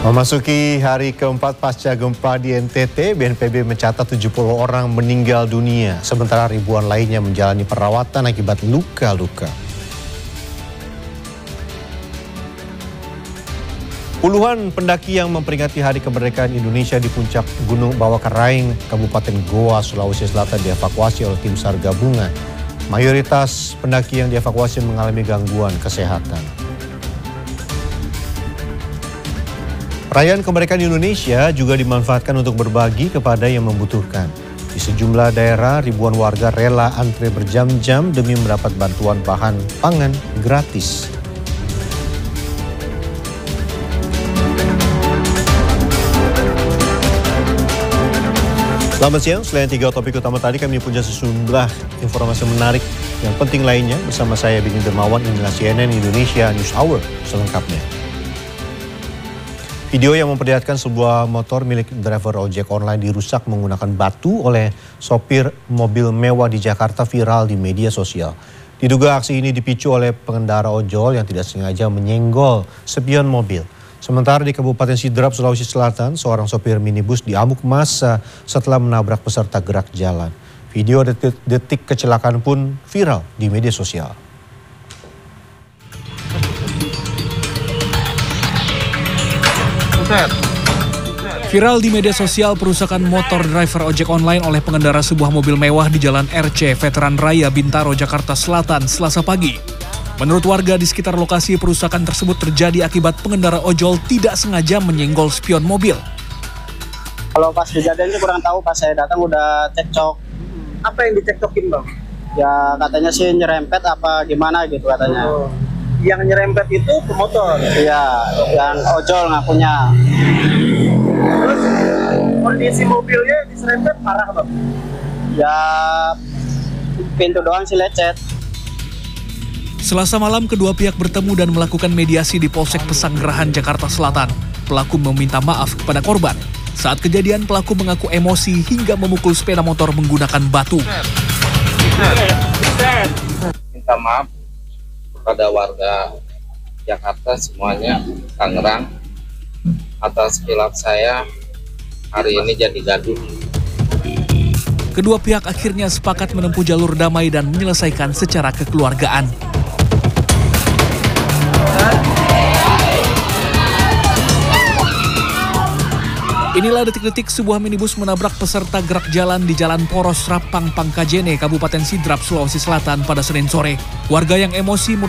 Memasuki hari keempat pasca gempa di NTT, BNPB mencatat 70 orang meninggal dunia, sementara ribuan lainnya menjalani perawatan akibat luka-luka. Puluhan pendaki yang memperingati Hari Kemerdekaan Indonesia di puncak Gunung Bawakaraeng, Kabupaten Goa, Sulawesi Selatan dievakuasi oleh tim SAR gabungan. Mayoritas pendaki yang dievakuasi mengalami gangguan kesehatan. Perayaan Kemerdekaan Indonesia juga dimanfaatkan untuk berbagi kepada yang membutuhkan. Di sejumlah daerah, ribuan warga rela antre berjam-jam demi mendapat bantuan bahan pangan gratis. Selamat siang, selain 3 topik utama tadi, kami punya sejumlah informasi menarik yang penting lainnya. Bersama saya, Bini Dermawan, inilah CNN Indonesia News Hour selengkapnya. Video yang memperlihatkan sebuah motor milik driver ojek online dirusak menggunakan batu oleh sopir mobil mewah di Jakarta viral di media sosial. Diduga aksi ini dipicu oleh pengendara ojol yang tidak sengaja menyenggol spion mobil. Sementara di Kabupaten Sidrap, Sulawesi Selatan, seorang sopir minibus diamuk massa setelah menabrak peserta gerak jalan. Video detik kecelakaan pun viral di media sosial. Viral di media sosial perusakan motor driver ojek online oleh pengendara sebuah mobil mewah di Jalan RC Veteran Raya Bintaro, Jakarta Selatan, Selasa pagi. Menurut warga di sekitar lokasi, perusakan tersebut terjadi akibat pengendara ojol tidak sengaja menyenggol spion mobil. Kalau pas kejadian itu kurang tahu, pas saya datang udah cekcok. Apa yang dicekcokin, Bang? Ya katanya sih nyerempet apa gimana gitu katanya. Oh. Yang nyerempet itu pemotor? Iya, yang ojol ngakunya. Terus kondisi mobilnya diserempet parah, Bang? Ya pintu doang sih lecet. Selasa malam kedua pihak bertemu dan melakukan mediasi di Polsek Pesanggerahan, Jakarta Selatan. Pelaku meminta maaf kepada korban. Saat kejadian pelaku mengaku emosi hingga memukul sepeda motor menggunakan batu. Minta maaf kepada warga Jakarta semuanya, Tangerang, atas khilaf saya hari ini jadi gaduh. Kedua pihak akhirnya sepakat menempuh jalur damai dan menyelesaikan secara kekeluargaan. Inilah detik-detik sebuah minibus menabrak peserta gerak jalan di Jalan Poros Rapang Pangkajene, Kabupaten Sidrap, Sulawesi Selatan pada Senin sore. Warga yang emosi